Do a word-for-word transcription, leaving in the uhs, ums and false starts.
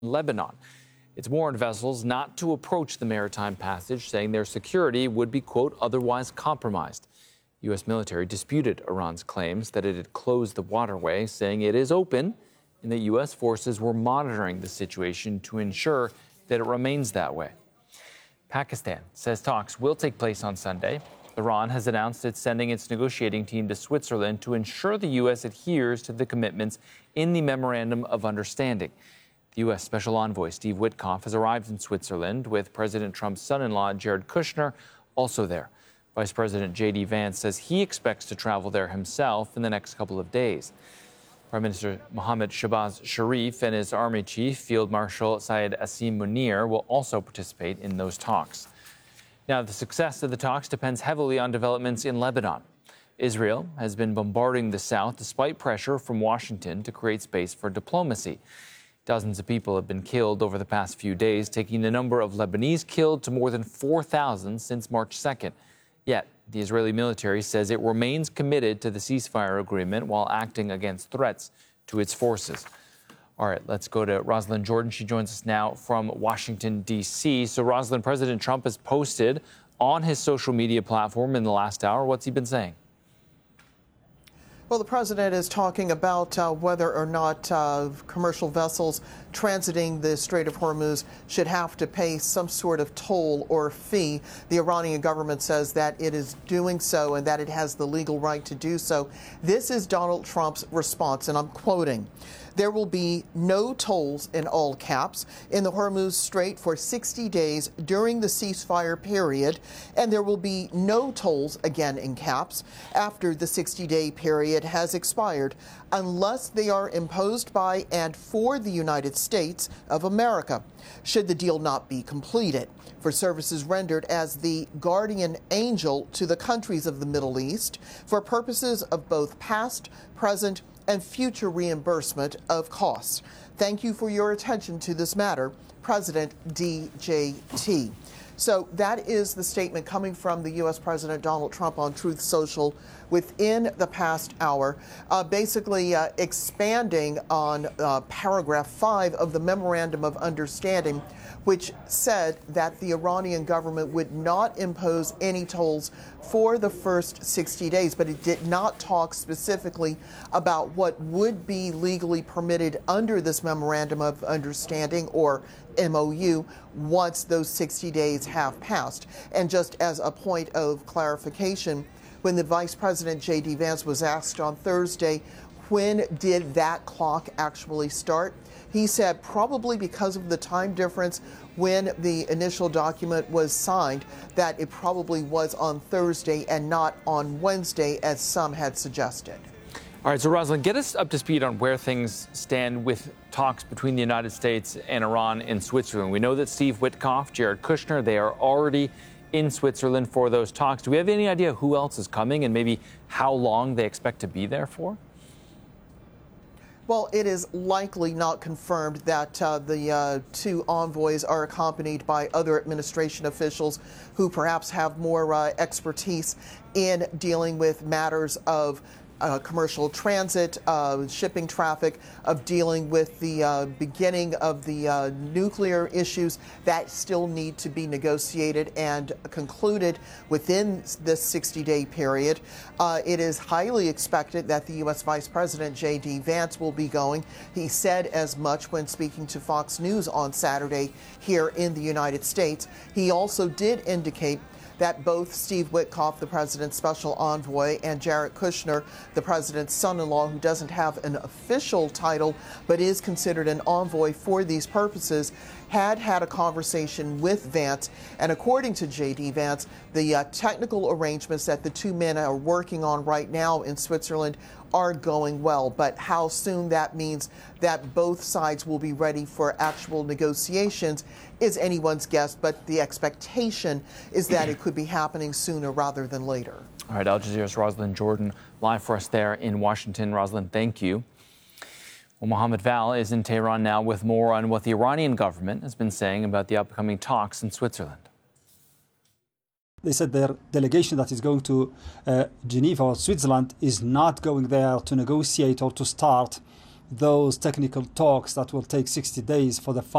Lebanon. It's warned vessels not to approach the maritime passage, saying their security would be, quote, otherwise compromised. U S military disputed Iran's claims that it had closed the waterway, saying it is open and that U S forces were monitoring the situation to ensure that it remains that way. Pakistan says talks will take place on Sunday. Iran has announced it's sending its negotiating team to Switzerland to ensure the U S adheres to the commitments in the Memorandum of Understanding. The U S Special Envoy Steve Witkoff has arrived in Switzerland with President Trump's son-in-law, Jared Kushner, also there. Vice President J D Vance says he expects to travel there himself in the next couple of days. Prime Minister Mohammed Shahbaz Sharif and his Army Chief, Field Marshal Syed Asim Munir, will also participate in those talks. Now, the success of the talks depends heavily on developments in Lebanon. Israel has been bombarding the south despite pressure from Washington to create space for diplomacy. Dozens of people have been killed over the past few days, taking the number of Lebanese killed to more than four thousand since March second. Yet, the Israeli military says it remains committed to the ceasefire agreement while acting against threats to its forces. All right, let's go to Rosalind Jordan. She joins us now from Washington, D C So, Rosalind, President Trump has posted on his social media platform in the last hour. What's he been saying? Well, the president is talking about uh, whether or not uh, commercial vessels transiting the Strait of Hormuz should have to pay some sort of toll or fee. The Iranian government says that it is doing so and that it has the legal right to do so. This is Donald Trump's response, and I'm quoting. There will be no tolls, in all caps, in the Hormuz Strait for sixty days during the ceasefire period, and there will be no tolls, again in caps, after the sixty-day period has expired, unless they are imposed by and for the United States of America, should the deal not be completed, for services rendered as the guardian angel to the countries of the Middle East for purposes of both past, present, and future reimbursement of costs. Thank you for your attention to this matter, President D J T. So that is the statement coming from the U S President Donald Trump on Truth Social within the past hour, uh, basically uh, expanding on uh, paragraph five of the Memorandum of Understanding, which said that the Iranian government would not impose any tolls for the first sixty days, but it did not talk specifically about what would be legally permitted under this Memorandum of Understanding, or M O U, once those sixty days have passed. And just as a point of clarification, when the Vice President J D Vance was asked on Thursday, when did that clock actually start? He said probably because of the time difference when the initial document was signed, that it probably was on Thursday and not on Wednesday, as some had suggested. All right, so Rosalind, get us up to speed on where things stand with talks between the United States and Iran in Switzerland. We know that Steve Witkoff, Jared Kushner, they are already in Switzerland for those talks. Do we have any idea who else is coming and maybe how long they expect to be there for? Well, it is likely not confirmed that uh, the uh, two envoys are accompanied by other administration officials who perhaps have more uh, expertise in dealing with matters of Uh, commercial transit, uh, shipping traffic, of dealing with the uh, beginning of the uh, nuclear issues that still need to be negotiated and concluded within this sixty-day period. Uh, it is highly expected that the U S Vice President J D Vance will be going. He said as much when speaking to Fox News on Saturday here in the United States. He also did indicate that both Steve Witkoff, the president's special envoy, and Jared Kushner, the president's son-in-law, who doesn't have an official title but is considered an envoy for these purposes, had had a conversation with Vance. And according to J D Vance, the uh, technical arrangements that the two men are working on right now in Switzerland are going well. But how soon that means that both sides will be ready for actual negotiations is anyone's guess. But the expectation is that it could be happening sooner rather than later. All right, Al Jazeera's Rosalind Jordan live for us there in Washington. Rosalind, thank you. Well, Mohammed Val is in Tehran now with more on what the Iranian government has been saying about the upcoming talks in Switzerland. They said their delegation that is going to uh, Geneva or Switzerland is not going there to negotiate or to start those technical talks that will take sixty days for the